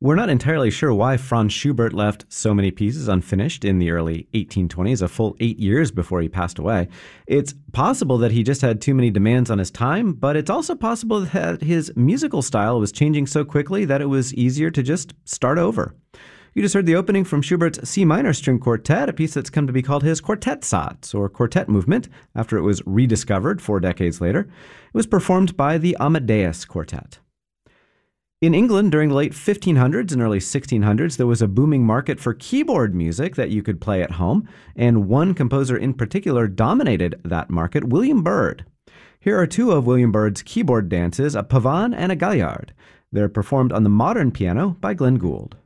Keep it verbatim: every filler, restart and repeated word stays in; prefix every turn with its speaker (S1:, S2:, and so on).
S1: We're not entirely sure why Franz Schubert left so many pieces unfinished in the early eighteen twenties, a full eight years before he passed away. It's possible that he just had too many demands on his time, but it's also possible that his musical style was changing so quickly that it was easier to just start over. You just heard the opening from Schubert's C minor string quartet, a piece that's come to be called his Quartettsatz, or quartet movement, after it was rediscovered four decades later. It was performed by the Amadeus Quartet. In England, during the late fifteen hundreds and early sixteen hundreds, there was a booming market for keyboard music that you could play at home, and one composer in particular dominated that market, William Byrd. Here are two of William Byrd's keyboard dances, a pavane and a galliard. They're performed on the modern piano by Glenn Gould.